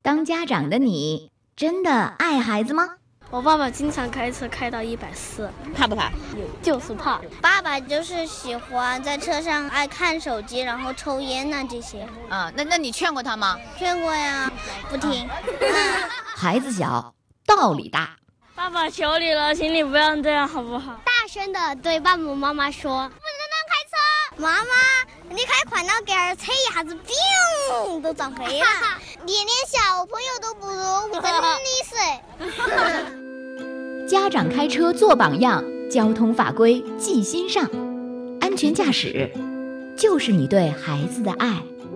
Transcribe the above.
当家长的你真的爱孩子吗？ 我爸爸经常开车开到140， 怕不怕？ 就是怕。 爸爸就是喜欢在车上爱看手机，然后抽烟呐这些。 那你劝过他吗？ 劝过呀，不听。 孩子小，道理大。 爸爸求你了，请你不要这样好不好？ 大声的对爸爸妈妈说，不能乱开车。妈妈，你开快了点儿，车一下子砰都撞飞了。连小朋友都不如，真的是。 家长开车做榜样，交通法规记心上，安全驾驶就是你对孩子的爱。